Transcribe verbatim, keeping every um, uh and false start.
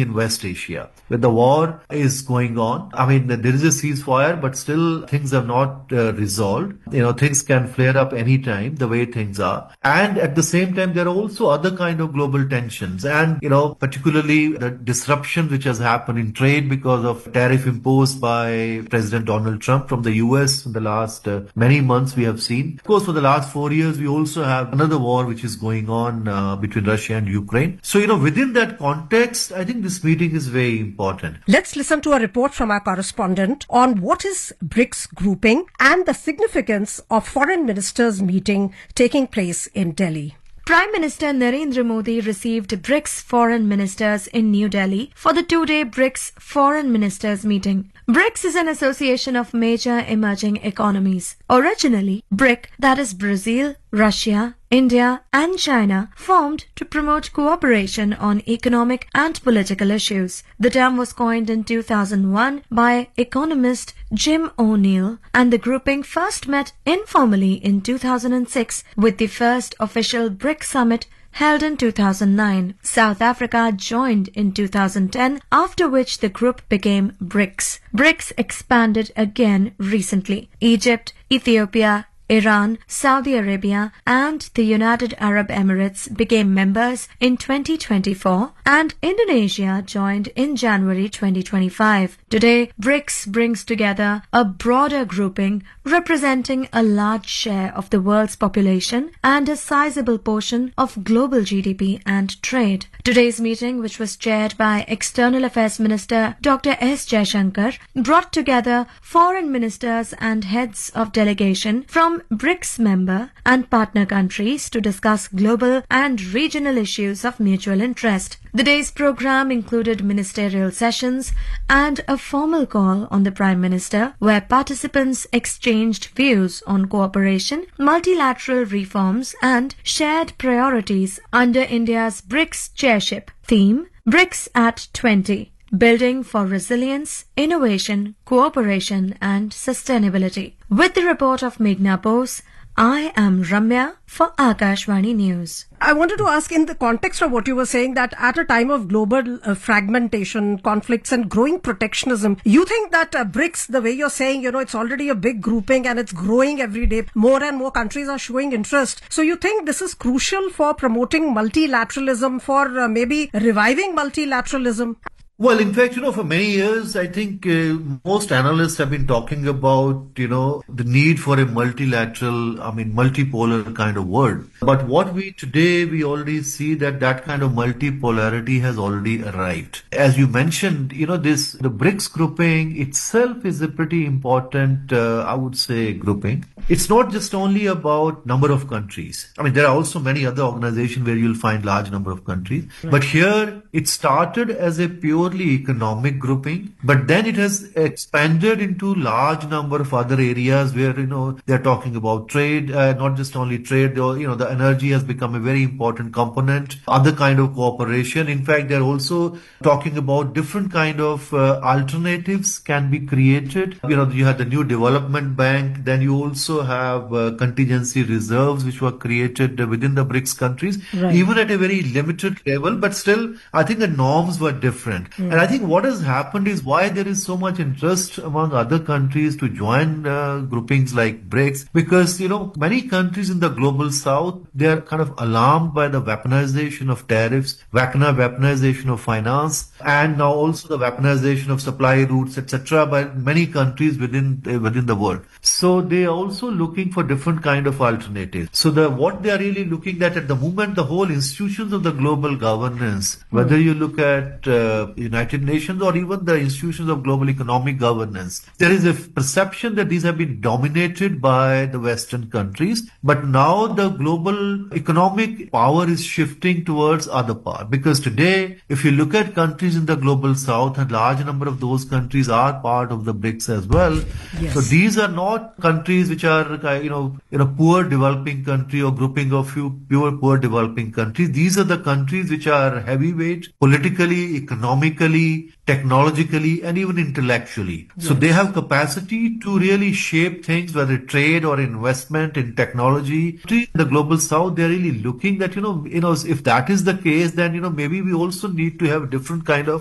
in West Asia, where the war is going on. I mean, there is a ceasefire, but still things are not uh, resolved. You know, things can flare up anytime, the way things are. And at the same time, there are also other kind of global tensions. And, you know, particularly the disruption which has happened in trade because of tariff imposed by President Donald Trump from the U S in the last uh, many months we have seen. Of course, for the last four years, we also have another war which is going on uh, between Russia and Ukraine. So, you know, within that context, I think this meeting is very important. Let's listen to a report from our correspondent on what is BRICS grouping and the significance of foreign ministers meeting taking place in Delhi. Prime Minister Narendra Modi received BRICS foreign ministers in New Delhi for the two-day BRICS foreign ministers meeting. BRICS is an association of major emerging economies. Originally, BRIC, that is Brazil, Russia, India and China, formed to promote cooperation on economic and political issues. The term was coined in two thousand one by economist Jim O'Neill, and the grouping first met informally in two thousand six with the first official BRIC summit held in two thousand nine. South Africa joined in two thousand ten, after which the group became BRICS. BRICS expanded again recently. Egypt, Ethiopia, Iran, Saudi Arabia and the United Arab Emirates became members in twenty twenty-four and Indonesia joined in January twenty twenty-five. Today, BRICS brings together a broader grouping representing a large share of the world's population and a sizable portion of global G D P and trade. Today's meeting, which was chaired by External Affairs Minister Doctor S. Jaishankar, brought together foreign ministers and heads of delegation from BRICS member and partner countries to discuss global and regional issues of mutual interest. The day's program included ministerial sessions and a formal call on the Prime Minister, where participants exchanged views on cooperation, multilateral reforms and shared priorities under India's BRICS chairship. Theme: BRICS at twenty. Building for resilience, innovation, cooperation and sustainability. With the report of Meghna Bose, I am Ramya for Akashvani News. I wanted to ask, in the context of what you were saying, that at a time of global uh, fragmentation, conflicts and growing protectionism, you think that uh, BRICS, the way you're saying, you know, it's already a big grouping and it's growing every day. More and more countries are showing interest. So you think this is crucial for promoting multilateralism, for uh, maybe reviving multilateralism? Well, in fact, you know, for many years, I think uh, most analysts have been talking about, you know, the need for a multilateral, I mean, multipolar kind of world. But what we today, we already see that that kind of multipolarity has already arrived. As you mentioned, you know, this, the BRICS grouping itself is a pretty important, uh, I would say, grouping. It's not just only about number of countries. I mean, there are also many other organizations where you'll find large number of countries. Right. But here, it started as a pure economic grouping, but then it has expanded into large number of other areas where, you know, they're talking about trade, uh, not just only trade, you know, the energy has become a very important component, other kind of cooperation. In fact, they're also talking about different kind of uh, alternatives can be created. You know, you have the new development bank, then you also have uh, contingency reserves which were created within the BRICS countries, right. Even at a very limited level, but still, I think the norms were different. Mm. And I think what has happened is why there is so much interest among other countries to join uh, groupings like BRICS, because, you know, many countries in the global south, they are kind of alarmed by the weaponization of tariffs, weaponization of finance, and now also the weaponization of supply routes, et cetera by many countries within uh, within the world. So they are also looking for different kind of alternatives. So the what they are really looking at at the moment, the whole institutions of the global governance, whether you look at uh, United Nations or even the institutions of global economic governance, there is a perception that these have been dominated by the Western countries. But now the global economic power is shifting towards other part. Because today, if you look at countries in the global south, a large number of those countries are part of the BRICS as well. Yes. So these are not countries which are, you know, in a poor developing country or grouping of few pure poor developing countries. These are the countries which are heavyweight politically, economically, technologically, and even intellectually. Yes. So they have capacity to really shape things, whether trade or investment in technology. In the global south, they're really looking that, you know, you know, if that is the case, then, you know, maybe we also need to have different kind of